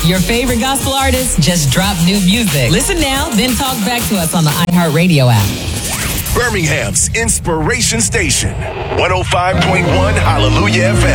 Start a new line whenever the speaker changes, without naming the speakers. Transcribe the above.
Your favorite gospel artists just dropped new music. Listen now, then talk back to us on the iHeartRadio app.
Birmingham's Inspiration Station, 105.1 Hallelujah FM.